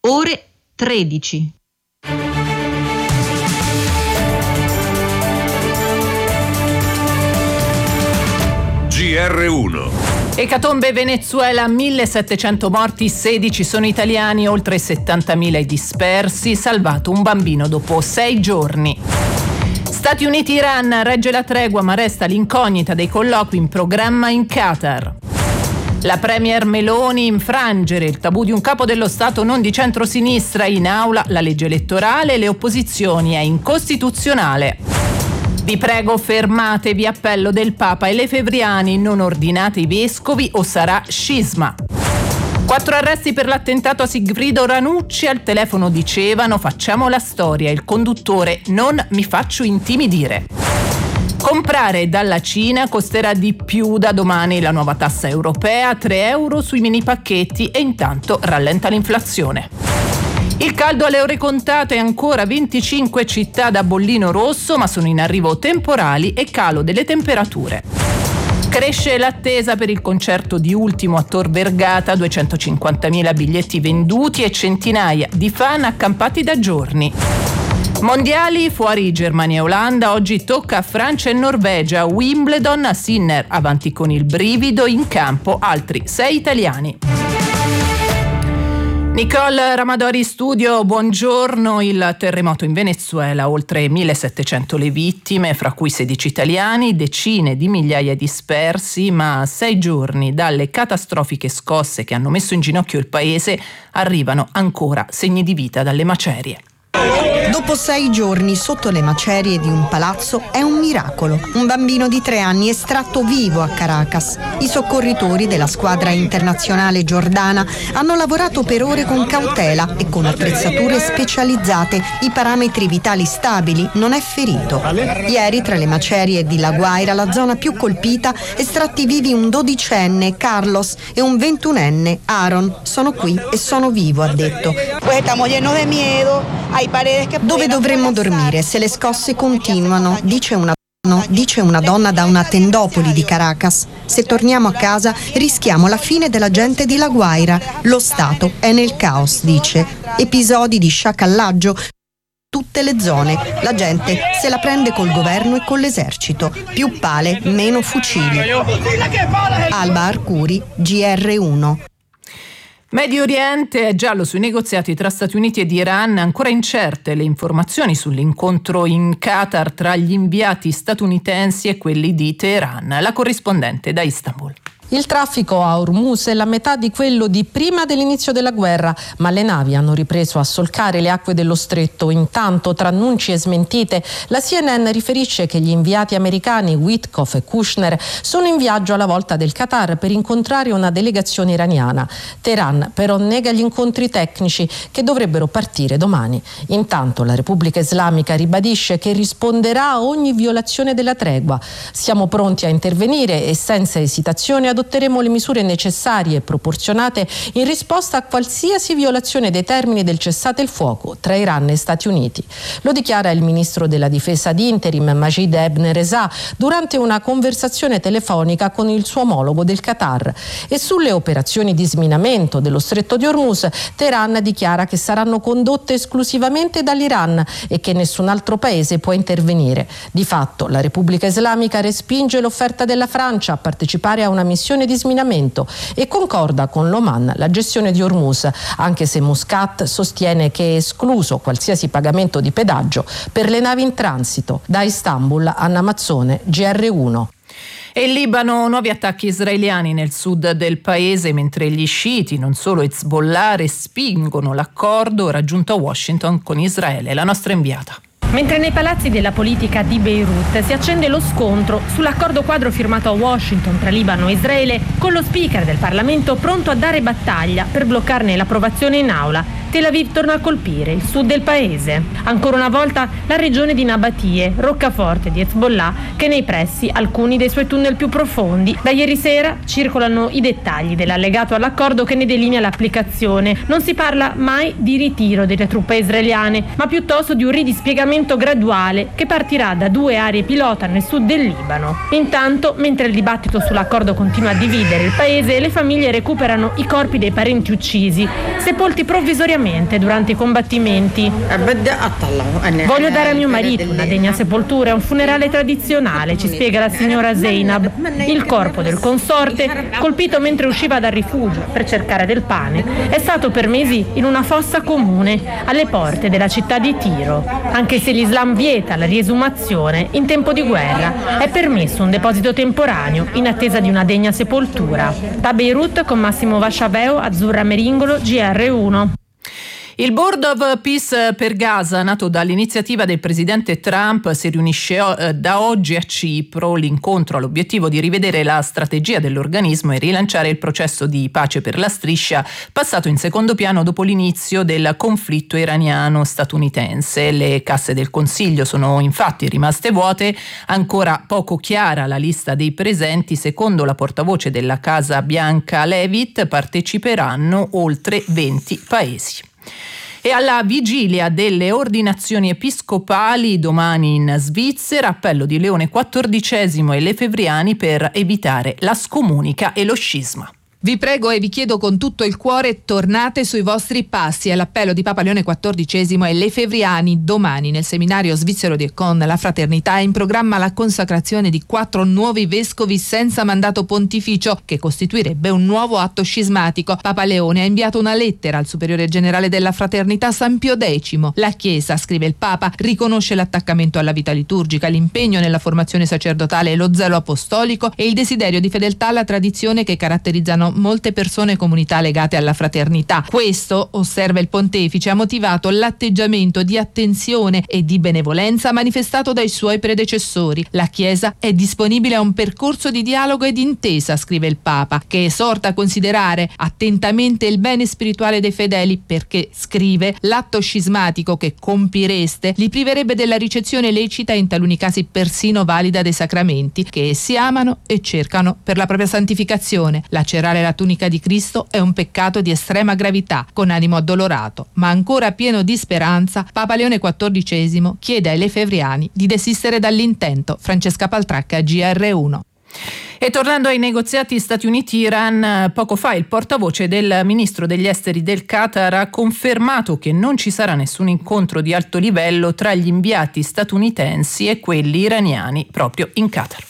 ore 13. GR1. Ecatombe Venezuela, 1700 morti, 16 sono italiani, oltre 70.000 i dispersi, salvato un bambino dopo 6 giorni. Stati Uniti-Iran, regge la tregua ma resta l'incognita dei colloqui in programma in Qatar. La premier Meloni, infrangere il tabù di un capo dello Stato non di centrosinistra, in aula la legge elettorale, le opposizioni, è incostituzionale. Vi prego, fermatevi, appello del Papa e Lefebvriani, non ordinate i vescovi o sarà scisma. 4 arresti per l'attentato a Sigfrido Ranucci, al telefono dicevano facciamo la storia, il conduttore non mi faccio intimidire. Comprare dalla Cina costerà di più da domani, la nuova tassa europea, 3 euro sui mini pacchetti e intanto rallenta l'inflazione. Il caldo alle ore contate, ancora 25 città da bollino rosso, ma sono in arrivo temporali e calo delle temperature. Cresce l'attesa per il concerto di Ultimo a Tor Vergata, 250.000 biglietti venduti e centinaia di fan accampati da giorni. Mondiali, fuori Germania e Olanda, oggi tocca a Francia e Norvegia. Wimbledon, Sinner avanti con il brivido, in campo altri 6 italiani. Nicole Ramadori studio, buongiorno. Il terremoto in Venezuela, oltre 1.700 le vittime, fra cui 16 italiani, decine di migliaia dispersi, ma a 6 giorni dalle catastrofiche scosse che hanno messo in ginocchio il paese arrivano ancora segni di vita dalle macerie. Dopo 6 giorni sotto le macerie di un palazzo è un miracolo. Un bambino di 3 anni estratto vivo a Caracas. I soccorritori della squadra internazionale giordana hanno lavorato per ore con cautela e con attrezzature specializzate. I parametri vitali stabili, non è ferito. Ieri tra le macerie di La Guaira, la zona più colpita, estratti vivi un 12enne, Carlos, e un 21enne, Aaron. Sono qui e sono vivo, ha detto. Dove dovremmo dormire se le scosse continuano, dice una donna da una tendopoli di Caracas. Se torniamo a casa rischiamo la fine della gente di La Guaira. Lo Stato è nel caos, dice. Episodi di sciacallaggio tutte le zone. La gente se la prende col governo e con l'esercito. Più pale, meno fucili. Alba Arcuri, GR1. Medio Oriente è giallo sui negoziati tra Stati Uniti ed Iran, ancora incerte le informazioni sull'incontro in Qatar tra gli inviati statunitensi e quelli di Teheran. La corrispondente da Istanbul. Il traffico a Hormuz è la metà di quello di prima dell'inizio della guerra, ma le navi hanno ripreso a solcare le acque dello stretto. Intanto, tra annunci e smentite, la CNN riferisce che gli inviati americani Witkoff e Kushner sono in viaggio alla volta del Qatar per incontrare una delegazione iraniana. Teheran però nega gli incontri tecnici che dovrebbero partire domani. Intanto la Repubblica Islamica ribadisce che risponderà a ogni violazione della tregua. Siamo pronti a intervenire e senza esitazione adotteremo le misure necessarie e proporzionate in risposta a qualsiasi violazione dei termini del cessate il fuoco tra Iran e Stati Uniti. Lo dichiara il ministro della difesa di interim Majid Ebn Reza durante una conversazione telefonica con il suo omologo del Qatar. E sulle operazioni di sminamento dello stretto di Hormuz, Teheran dichiara che saranno condotte esclusivamente dall'Iran e che nessun altro paese può intervenire. Di fatto la Repubblica Islamica respinge l'offerta della Francia a partecipare a una missione di sminamento e concorda con l'Oman la gestione di Hormuz, anche se Muscat sostiene che è escluso qualsiasi pagamento di pedaggio per le navi in transito. Da Istanbul, Anna Mazzone, GR1. E in Libano nuovi attacchi israeliani nel sud del paese, mentre gli sciiti, non solo Hezbollah, respingono l'accordo raggiunto a Washington con Israele. La nostra inviata. Mentre nei palazzi della politica di Beirut si accende lo scontro sull'accordo quadro firmato a Washington tra Libano e Israele, con lo speaker del Parlamento pronto a dare battaglia per bloccarne l'approvazione in aula, Tel Aviv torna a colpire il sud del paese. Ancora una volta la regione di Nabatie, roccaforte di Hezbollah, che nei pressi alcuni dei suoi tunnel più profondi. Da ieri sera circolano i dettagli dell'allegato all'accordo che ne delinea l'applicazione. Non si parla mai di ritiro delle truppe israeliane, ma piuttosto di un ridispiegamento graduale che partirà da 2 aree pilota nel sud del Libano. Intanto, mentre il dibattito sull'accordo continua a dividere il paese, le famiglie recuperano i corpi dei parenti uccisi, sepolti provvisoriamente pubblicamente durante i combattimenti. Voglio dare a mio marito una degna sepoltura e un funerale tradizionale, ci spiega la signora Zeynab. Il corpo del consorte, colpito mentre usciva dal rifugio per cercare del pane, è stato per mesi in una fossa comune alle porte della città di Tiro. Anche se l'Islam vieta la riesumazione, in tempo di guerra è permesso un deposito temporaneo in attesa di una degna sepoltura. Da Beirut con Massimo Vasciaveo, Azzurra Meringolo, GR1. Il Board of Peace per Gaza, nato dall'iniziativa del presidente Trump, si riunisce da oggi a Cipro. L'incontro ha l'obiettivo di rivedere la strategia dell'organismo e rilanciare il processo di pace per la striscia, passato in secondo piano dopo l'inizio del conflitto iraniano-statunitense. Le casse del Consiglio sono infatti rimaste vuote, ancora poco chiara la lista dei presenti. Secondo la portavoce della Casa Bianca Leavitt, parteciperanno oltre 20 paesi. E alla vigilia delle ordinazioni episcopali domani in Svizzera, appello di Leone XIV e Lefebvriani per evitare la scomunica e lo scisma. Vi prego e vi chiedo con tutto il cuore, tornate sui vostri passi. È l'appello di Papa Leone XIV e Lefebvriani. Domani nel seminario svizzero con la Fraternità è in programma la consacrazione di 4 nuovi vescovi senza mandato pontificio, che costituirebbe un nuovo atto scismatico. Papa Leone ha inviato una lettera al superiore generale della Fraternità San Pio X. La Chiesa, scrive il Papa, riconosce l'attaccamento alla vita liturgica, l'impegno nella formazione sacerdotale e lo zelo apostolico e il desiderio di fedeltà alla tradizione che caratterizzano molte persone e comunità legate alla fraternità. Questo, osserva il pontefice, ha motivato l'atteggiamento di attenzione e di benevolenza manifestato dai suoi predecessori. La Chiesa è disponibile a un percorso di dialogo ed intesa, scrive il Papa, che esorta a considerare attentamente il bene spirituale dei fedeli perché, scrive, l'atto scismatico che compireste li priverebbe della ricezione lecita e in taluni casi persino valida dei sacramenti che essi amano e cercano per la propria santificazione. Lacerare la tunica di Cristo è un peccato di estrema gravità. Con animo addolorato, ma ancora pieno di speranza, Papa Leone XIV chiede ai Lefebvriani di desistere dall'intento. Francesca Paltracca, GR1. E tornando ai negoziati Stati Uniti-Iran, poco fa il portavoce del ministro degli esteri del Qatar ha confermato che non ci sarà nessun incontro di alto livello tra gli inviati statunitensi e quelli iraniani proprio in Qatar.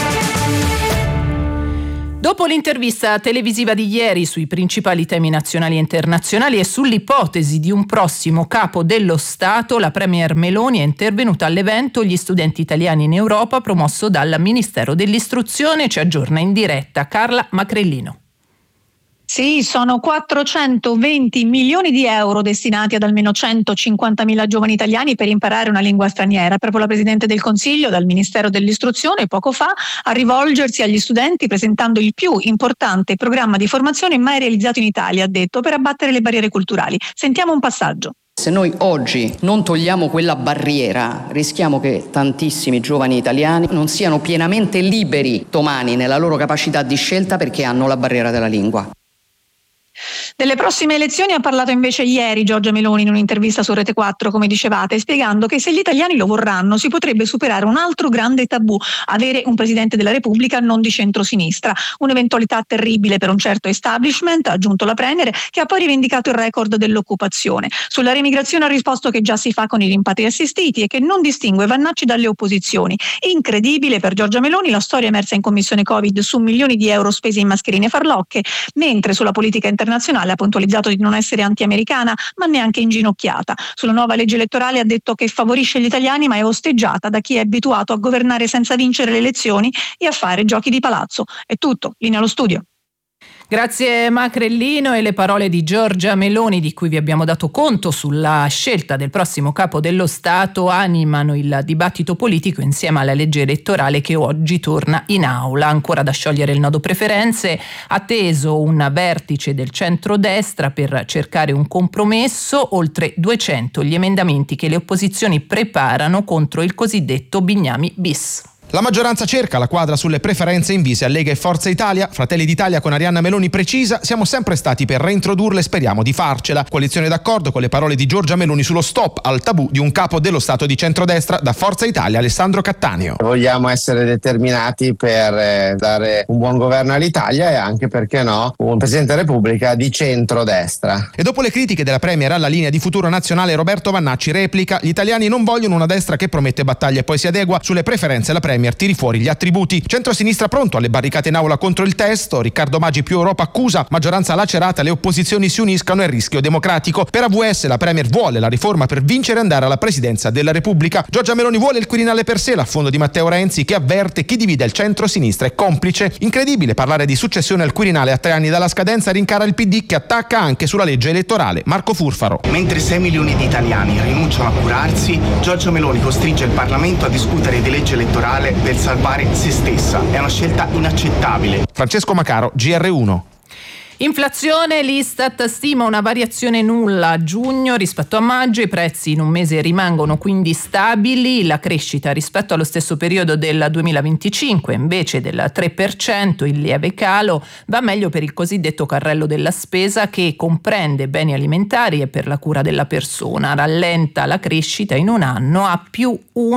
Dopo l'intervista televisiva di ieri sui principali temi nazionali e internazionali e sull'ipotesi di un prossimo capo dello Stato, la premier Meloni è intervenuta all'evento Gli studenti italiani in Europa promosso dal Ministero dell'Istruzione. Ci aggiorna in diretta Carla Macrellino. Sì, sono 420 milioni di euro destinati ad almeno 150.000 giovani italiani per imparare una lingua straniera. Proprio la Presidente del Consiglio dal Ministero dell'Istruzione poco fa a rivolgersi agli studenti presentando il più importante programma di formazione mai realizzato in Italia, ha detto, per abbattere le barriere culturali. Sentiamo un passaggio. Se noi oggi non togliamo quella barriera, rischiamo che tantissimi giovani italiani non siano pienamente liberi domani nella loro capacità di scelta perché hanno la barriera della lingua. Delle prossime elezioni ha parlato invece ieri Giorgia Meloni in un'intervista su Rete 4, come dicevate, spiegando che se gli italiani lo vorranno si potrebbe superare un altro grande tabù, avere un Presidente della Repubblica non di centrosinistra, un'eventualità terribile per un certo establishment, ha aggiunto la Premier, che ha poi rivendicato il record dell'occupazione. Sulla remigrazione ha risposto che già si fa con i rimpatri assistiti e che non distingue Vannacci dalle opposizioni. Incredibile per Giorgia Meloni la storia emersa in commissione Covid su milioni di euro spesi in mascherine e farlocche, mentre sulla politica internazionale ha puntualizzato di non essere anti-americana ma neanche inginocchiata. Sulla nuova legge elettorale ha detto che favorisce gli italiani ma è osteggiata da chi è abituato a governare senza vincere le elezioni e a fare giochi di palazzo. È tutto, linea allo studio. Grazie Macrellino. E le parole di Giorgia Meloni, di cui vi abbiamo dato conto sulla scelta del prossimo capo dello Stato, animano il dibattito politico insieme alla legge elettorale che oggi torna in aula. Ancora da sciogliere il nodo preferenze, atteso un vertice del centrodestra per cercare un compromesso, oltre 200 gli emendamenti che le opposizioni preparano contro il cosiddetto Bignami bis. La maggioranza cerca la quadra sulle preferenze invise a Lega e Forza Italia. Fratelli d'Italia con Arianna Meloni precisa: siamo sempre stati per reintrodurle e speriamo di farcela. Coalizione d'accordo con le parole di Giorgia Meloni sullo stop al tabù di un capo dello Stato di centrodestra. Da Forza Italia Alessandro Cattaneo. Vogliamo essere determinati per dare un buon governo all'Italia e anche, perché no, un Presidente della Repubblica di centrodestra. E dopo le critiche della Premier alla linea di Futuro Nazionale, Roberto Vannacci replica: gli italiani non vogliono una destra che promette battaglie e poi si adegua. Sulle preferenze la Premier tiri fuori gli attributi. Centrosinistra pronto alle barricate in aula contro il testo. Riccardo Maggi più Europa accusa, maggioranza lacerata, le opposizioni si uniscano, è rischio democratico. Per AVS la Premier vuole la riforma per vincere e andare alla presidenza della Repubblica. Giorgia Meloni vuole il Quirinale per sé, l'affondo di Matteo Renzi che avverte: chi divide il centro-sinistra è complice. Incredibile parlare di successione al Quirinale a 3 anni dalla scadenza, rincara il PD che attacca anche sulla legge elettorale. Marco Furfaro. Mentre 6 milioni di italiani rinunciano a curarsi, Giorgia Meloni costringe il Parlamento a discutere di legge elettorale per salvare se stessa. È una scelta inaccettabile. Francesco Macaro, GR1. Inflazione, l'Istat stima una variazione nulla a giugno rispetto a maggio, i prezzi in un mese rimangono quindi stabili, la crescita rispetto allo stesso periodo del 2025 invece del 3%, il lieve calo va meglio per il cosiddetto carrello della spesa che comprende beni alimentari e per la cura della persona, rallenta la crescita in un anno a più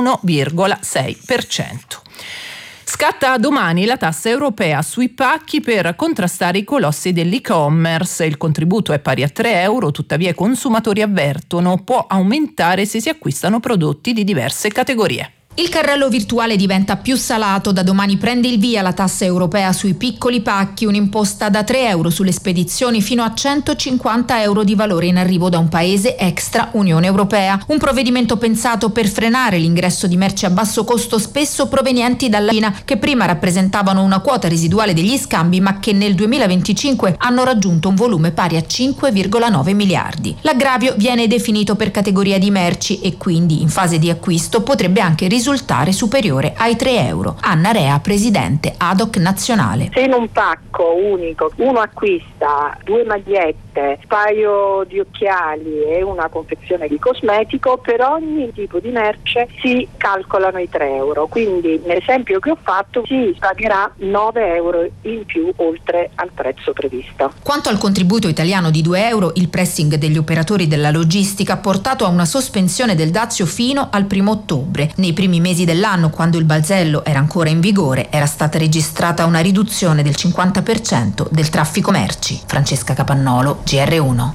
1,6%. Scatta domani la tassa europea sui pacchi per contrastare i colossi dell'e-commerce. Il contributo è pari a 3 euro, tuttavia i consumatori avvertono può aumentare se si acquistano prodotti di diverse categorie. Il carrello virtuale diventa più salato, da domani prende il via la tassa europea sui piccoli pacchi, un'imposta da 3 euro sulle spedizioni fino a 150 euro di valore in arrivo da un paese extra Unione Europea. Un provvedimento pensato per frenare l'ingresso di merci a basso costo spesso provenienti dalla Cina, che prima rappresentavano una quota residuale degli scambi ma che nel 2025 hanno raggiunto un volume pari a 5,9 miliardi. L'aggravio viene definito per categoria di merci e quindi in fase di acquisto potrebbe anche risultare superiore ai 3 euro. Anna Rea, presidente ad hoc nazionale. Se in un pacco unico uno acquista 2 magliette, un paio di occhiali e una confezione di cosmetico, per ogni tipo di merce si calcolano i 3 euro. Quindi nell'esempio che ho fatto si pagherà 9 euro in più oltre al prezzo previsto. Quanto al contributo italiano di 2 euro, il pressing degli operatori della logistica ha portato a una sospensione del dazio fino al 1 ottobre. Nei primi mesi dell'anno, quando il balzello era ancora in vigore, era stata registrata una riduzione del 50% del traffico merci. Francesca Capannolo, GR1.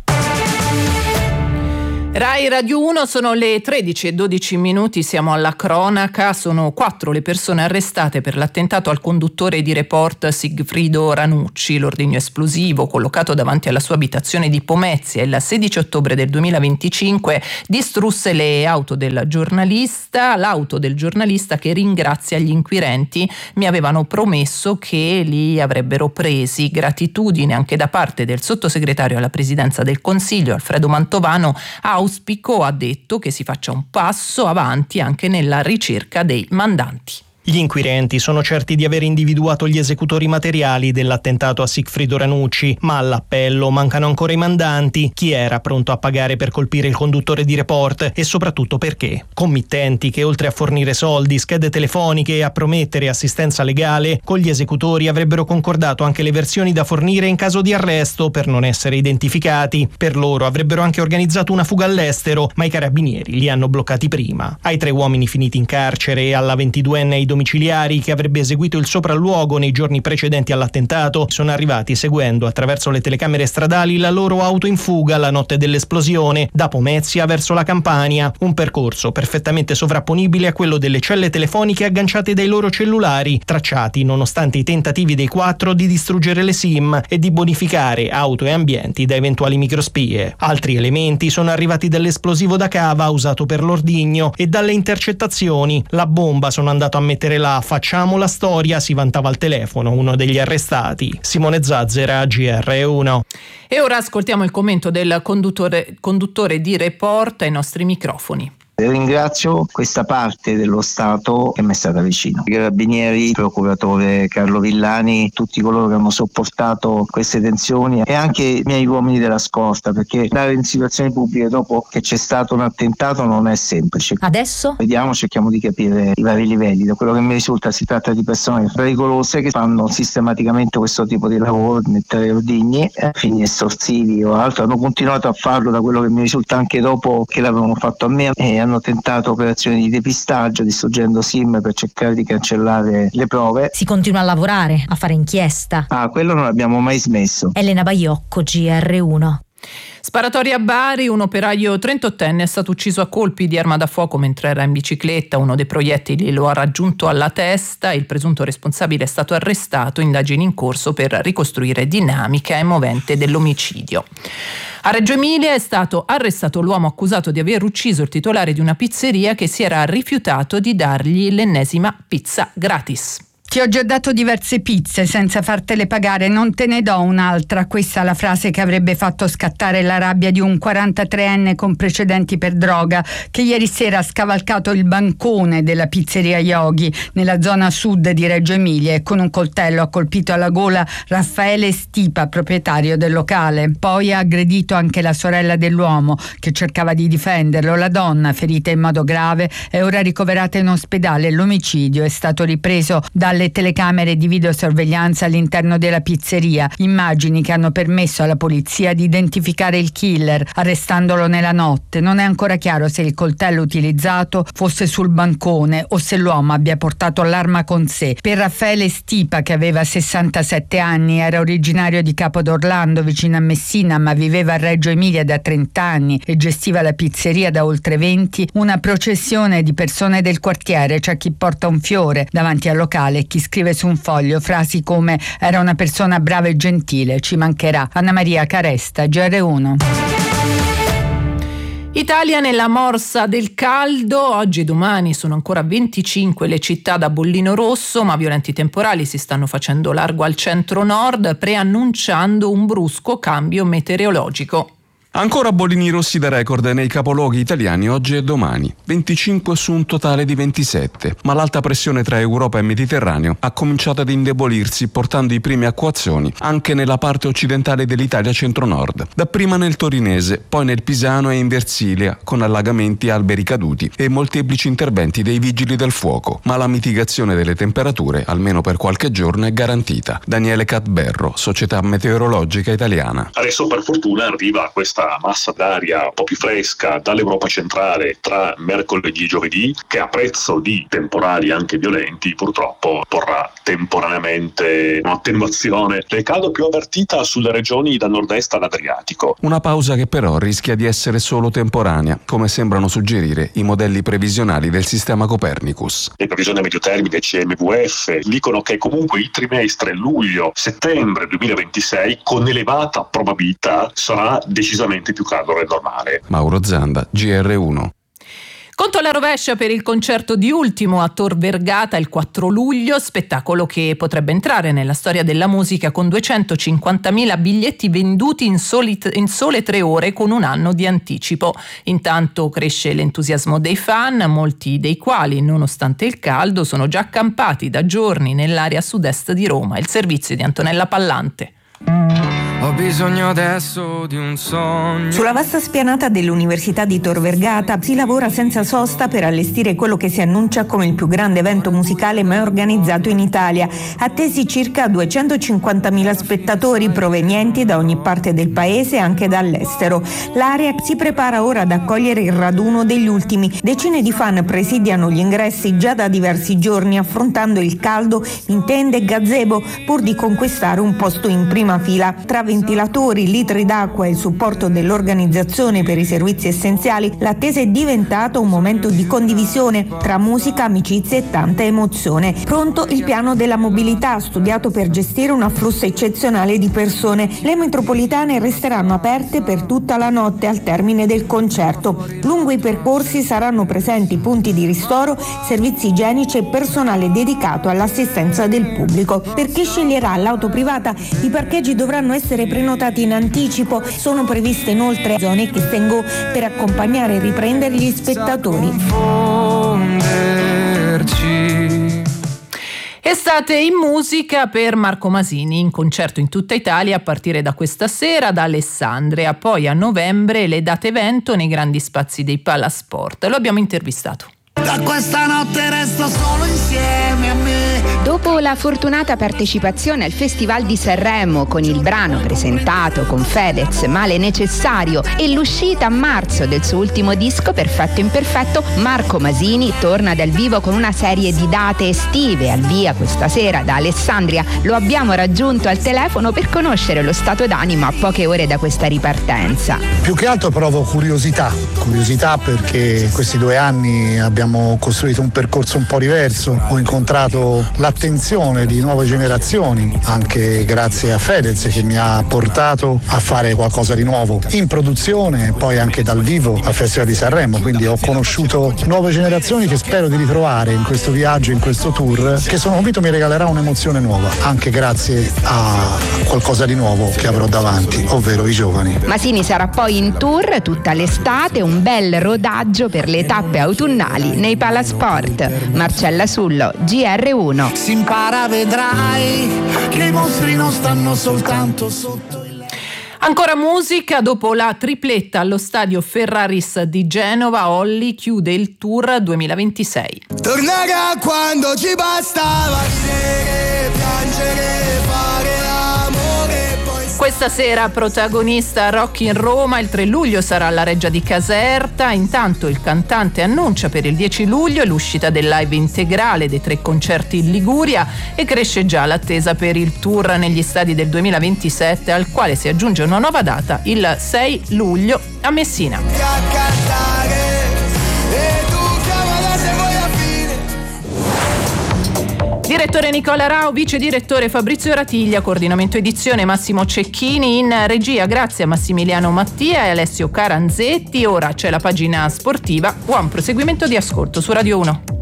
Rai Radio 1, sono le 13:12, siamo alla cronaca. Sono 4 le persone arrestate per l'attentato al conduttore di Report Sigfrido Ranucci. L'ordigno esplosivo collocato davanti alla sua abitazione di Pomezia il 16 ottobre del 2025 distrusse le auto del giornalista. L'auto del giornalista che ringrazia gli inquirenti: mi avevano promesso che li avrebbero presi. Gratitudine anche da parte del sottosegretario alla Presidenza del Consiglio Alfredo Mantovano. Ha detto che si faccia un passo avanti anche nella ricerca dei mandanti. Gli inquirenti sono certi di aver individuato gli esecutori materiali dell'attentato a Sigfrido Ranucci, ma all'appello mancano ancora i mandanti. Chi era pronto a pagare per colpire il conduttore di Report e soprattutto perché? Committenti che, oltre a fornire soldi, schede telefoniche e a promettere assistenza legale, con gli esecutori avrebbero concordato anche le versioni da fornire in caso di arresto per non essere identificati. Per loro avrebbero anche organizzato una fuga all'estero, ma i carabinieri li hanno bloccati prima. Ai 3 uomini finiti in carcere e alla 22enne ai domiciliari che avrebbe eseguito il sopralluogo nei giorni precedenti all'attentato sono arrivati seguendo attraverso le telecamere stradali la loro auto in fuga la notte dell'esplosione da Pomezia verso la Campania, un percorso perfettamente sovrapponibile a quello delle celle telefoniche agganciate dai loro cellulari, tracciati nonostante i tentativi dei 4 di distruggere le SIM e di bonificare auto e ambienti da eventuali microspie. Altri elementi sono arrivati dall'esplosivo da cava usato per l'ordigno e dalle intercettazioni. La bomba sono andato a mettere là, facciamo la storia, si vantava al telefono uno degli arrestati. Simone Zazzera, GR1. E ora ascoltiamo il commento del conduttore di Report ai nostri microfoni. Ringrazio questa parte dello Stato che mi è stata vicino. I carabinieri, il procuratore Carlo Villani, tutti coloro che hanno sopportato queste tensioni e anche i miei uomini della scorta, perché andare in situazioni pubbliche dopo che c'è stato un attentato non è semplice. Adesso? Vediamo, cerchiamo di capire i vari livelli. Da quello che mi risulta si tratta di persone pericolose che fanno sistematicamente questo tipo di lavoro, di mettere ordigni, fini estorsivi o altro. Hanno continuato a farlo, da quello che mi risulta, anche dopo che l'avevano fatto a me, e hanno tentato operazioni di depistaggio distruggendo SIM per cercare di cancellare le prove. Si continua a lavorare, a fare inchiesta. Quello non abbiamo mai smesso. Elena Baiocco, GR1. Sparatoria a Bari, un operaio 38enne è stato ucciso a colpi di arma da fuoco mentre era in bicicletta. Uno dei proiettili lo ha raggiunto alla testa. Il presunto responsabile è stato arrestato. Indagini in corso per ricostruire dinamica e movente dell'omicidio. A Reggio Emilia è stato arrestato l'uomo accusato di aver ucciso il titolare di una pizzeria che si era rifiutato di dargli l'ennesima pizza gratis. Ti ho già dato diverse pizze senza fartele pagare, non te ne do un'altra. Questa è la frase che avrebbe fatto scattare la rabbia di un 43enne con precedenti per droga che ieri sera ha scavalcato il bancone della pizzeria Yogi nella zona sud di Reggio Emilia e con un coltello ha colpito alla gola Raffaele Stipa, proprietario del locale. Poi ha aggredito anche la sorella dell'uomo che cercava di difenderlo. La donna, ferita in modo grave, è ora ricoverata in ospedale. L'omicidio è stato ripreso dalle telecamere di videosorveglianza all'interno della pizzeria, immagini che hanno permesso alla polizia di identificare il killer arrestandolo nella notte. Non è ancora chiaro se il coltello utilizzato fosse sul bancone o se l'uomo abbia portato l'arma con sé. Per Raffaele Stipa, che aveva 67 anni, era originario di Capodorlando vicino a Messina ma viveva a Reggio Emilia da 30 anni e gestiva la pizzeria da oltre 20, una processione di persone del quartiere. C'è chi porta un fiore davanti al locale, chi scrive su un foglio frasi come "era una persona brava e gentile, ci mancherà". Anna Maria Caresta, GR1. Italia nella morsa del caldo. Oggi e domani sono ancora 25 le città da bollino rosso, ma violenti temporali si stanno facendo largo al centro-nord, preannunciando un brusco cambio meteorologico. Ancora bollini rossi da record nei capoluoghi italiani oggi e domani, 25 su un totale di 27, ma l'alta pressione tra Europa e Mediterraneo ha cominciato ad indebolirsi portando i primi acquazzoni anche nella parte occidentale dell'Italia centro-nord, dapprima nel Torinese, poi nel Pisano e in Versilia, con allagamenti e alberi caduti e molteplici interventi dei vigili del fuoco, ma la mitigazione delle temperature, almeno per qualche giorno, è garantita. Daniele Cadberro, Società Meteorologica Italiana. Adesso per fortuna arriva questa massa d'aria un po' più fresca dall'Europa centrale tra mercoledì e giovedì, che a prezzo di temporali anche violenti purtroppo porrà temporaneamente un'attenuazione del caldo più avvertita sulle regioni da nord-est all'Adriatico. Una pausa che però rischia di essere solo temporanea, come sembrano suggerire i modelli previsionali del sistema Copernicus. Le previsioni a medio termine CMVF dicono che comunque il trimestre luglio-settembre 2026 con elevata probabilità sarà decisamente più caldo del normale. Mauro Zanda, GR1. Conto alla rovescia per il concerto di Ultimo a Tor Vergata il 4 luglio, spettacolo che potrebbe entrare nella storia della musica con 250.000 biglietti venduti in sole 3 ore con un anno di anticipo. Intanto cresce l'entusiasmo dei fan, molti dei quali, nonostante il caldo, sono già accampati da giorni nell'area sud-est di Roma. Il servizio di Antonella Pallante. Ho bisogno adesso di un sogno. Sulla vasta spianata dell'Università di Tor Vergata si lavora senza sosta per allestire quello che si annuncia come il più grande evento musicale mai organizzato in Italia. Attesi circa 250.000 spettatori provenienti da ogni parte del paese e anche dall'estero. L'area si prepara ora ad accogliere il raduno degli ultimi. Decine di fan presidiano gli ingressi già da diversi giorni, affrontando il caldo in tende e gazebo pur di conquistare un posto in prima fila. Tra ventilatori, litri d'acqua e il supporto dell'organizzazione per i servizi essenziali, l'attesa è diventata un momento di condivisione tra musica, amicizia e tanta emozione. Pronto il piano della mobilità, studiato per gestire un afflusso eccezionale di persone. Le metropolitane resteranno aperte per tutta la notte al termine del concerto. Lungo i percorsi saranno presenti punti di ristoro, servizi igienici e personale dedicato all'assistenza del pubblico. Per chi sceglierà l'auto privata, i parcheggi dovranno essere essere prenotati in anticipo. Sono previste inoltre zone kiss and go per accompagnare e riprendere gli spettatori. Estate in musica per Marco Masini, in concerto in tutta Italia a partire da questa sera da Alessandria, poi a novembre le date evento nei grandi spazi dei Palasport. Lo abbiamo intervistato. Da questa notte resto solo insieme a me. Dopo la fortunata partecipazione al Festival di Sanremo con il brano presentato con Fedez, Male Necessario, e l'uscita a marzo del suo ultimo disco Perfetto Imperfetto, Marco Masini torna dal vivo con una serie di date estive al via questa sera da Alessandria. Lo abbiamo raggiunto al telefono per conoscere lo stato d'animo a poche ore da questa ripartenza. Più che altro provo curiosità perché questi 2 anni abbiamo costruito un percorso un po' diverso, ho incontrato l'attenzione di nuove generazioni anche grazie a Fedez che mi ha portato a fare qualcosa di nuovo in produzione e poi anche dal vivo al Festival di Sanremo, quindi ho conosciuto nuove generazioni che spero di ritrovare in questo viaggio, in questo tour, che sono convinto mi regalerà un'emozione nuova anche grazie a qualcosa di nuovo che avrò davanti, ovvero i giovani. Masini sarà poi in tour tutta l'estate, un bel rodaggio per le tappe autunnali nei Palasport. Marcella Sullo, GR1. Si impara, vedrai che i mostri non stanno soltanto sotto il... Ancora musica, dopo la tripletta allo stadio Ferraris di Genova, Olly chiude il tour 2026. Tornerà quando ci bastava ridere, piangere, fare amore. Questa sera protagonista Rock in Roma, il 3 luglio sarà alla Reggia di Caserta. Intanto il cantante annuncia per il 10 luglio l'uscita del live integrale dei 3 concerti in Liguria e cresce già l'attesa per il tour negli stadi del 2027, al quale si aggiunge una nuova data, il 6 luglio a Messina. Direttore Nicola Rao, vice direttore Fabrizio Ratiglia, coordinamento edizione Massimo Cecchini, in regia grazie a Massimiliano Mattia e Alessio Caranzetti. Ora c'è la pagina sportiva, buon proseguimento di ascolto su Radio 1.